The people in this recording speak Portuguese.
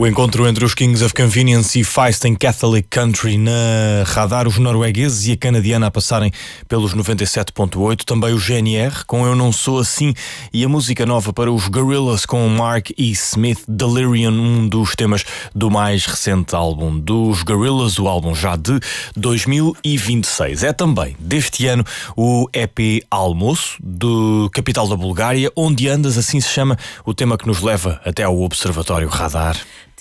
O encontro entre os Kings of Convenience e Feisty Catholic Country na radar, os noruegueses e a canadiana a passarem pelos 97.8, também o GNR com Eu Não Sou Assim e a música nova para os Gorillaz com Mark E. Smith, Delirium, um dos temas do mais recente álbum dos Gorillaz, o álbum já de 2026. É também deste ano o EP Almoço, do capital da Bulgária, Onde Andas, assim se chama o tema que nos leva até ao Observatório Radar.